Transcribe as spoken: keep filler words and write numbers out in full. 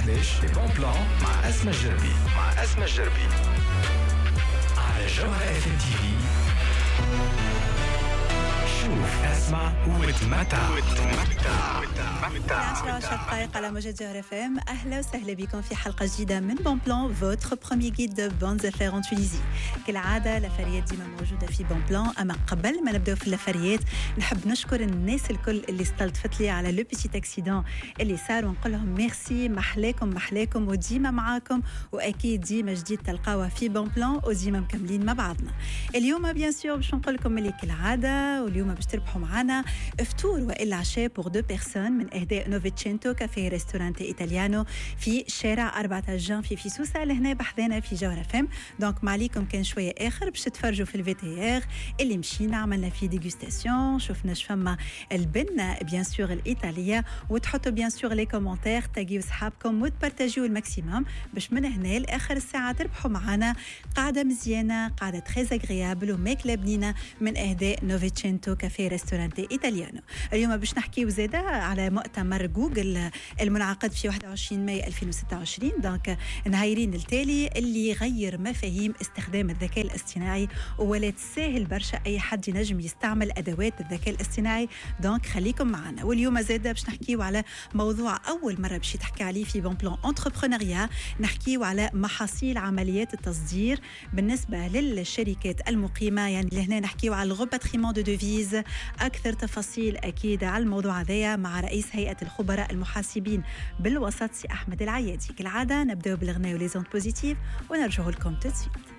إحدى عشر بون بلان مع أسماء الجربي مع أسماء الجربي على جوهرة اف ام تي في. شوف اسمع وتمتع وتمتع عشرة دقائق على موجة جوهرة اف ام. أهلا وسهلا بكم في حلقة جديدة من بون بلان، votre premier guide de bonnes affaires en Tunisie. كالعادة لافاريات ديما موجودة في بون بلان، أما قبل ما نبدأ في اللافاريات نحب نشكر الناس الكل اللي استلطفت لي على لو بيتيت اكسيدون اللي صار، ونقول لهم ميرسي، محلاكم محلاكم وديما معاكم، وأكيد ديما جديد تلقاوها في بون بلان وديما مكملين مع بعضنا. اليوم بيان سور باش نقول لكم اللي كالعادة، واليوم باش تربحوا معنا فطور وإلا عشاء بور دو بيرسون من إهداء نوفيتشينتو كافيه ريستورانتي إيطاليانو في شارع أربعة عشر جان في فيسوسة لهنا بحذانا في جوهرة فم. دونك ما عليكم كان شوية آخر باش تتفرجوا في الفي تي ار اللي مشينا عملنا فيه ديغوستاسيون، شفنا شفما البنة بيان سور الإيطالية، وتحطوا بيان سور لي كومنتير، تاجيو صحابكم وتبارتاجيو الماكسيموم باش من هنا لآخر الساعة تربحوا معنا قاعدة مزيانة، قاعدة تريز اغريابل وماكلة بنينة من إهداء نوفيتشينتو كافيه ريستورانتي إيطاليانو. اليوم باش نحكيو زادة على مؤتمر جوجل المنعقد في واحد وعشرين ماي ألفين وستة وعشرين، دونك نهايرين التالي اللي يغير مفاهيم استخدام الذكاء الاصطناعي، ولا تسهل برشا اي حد ينجم يستعمل ادوات الذكاء الاصطناعي. دونك خليكم معنا. واليوم زاده باش نحكيو على موضوع اول مره باش تحكي عليه في بون بلان انتربرونيا، نحكيو على محاصيل عمليات التصدير بالنسبه للشركات المقيمه، يعني لهنا نحكيو على الغوباتريمون دو ديفيز. اكثر تفاصيل اكيد على الموضوع هذايا مع رئيس هيئه الخبراء المحاسبين بالوسط سي احمد العيادي. كالعاده نبداو بالغناء وليزونت بوزيتيف ونرجعوا لكم تسويت.